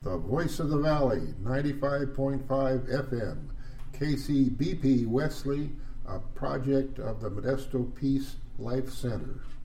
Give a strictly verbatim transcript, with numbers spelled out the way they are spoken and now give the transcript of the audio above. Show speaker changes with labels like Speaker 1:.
Speaker 1: The Voice of the Valley, ninety-five point five F M, K C B P Wesley, a project of the Modesto Peace Life Center.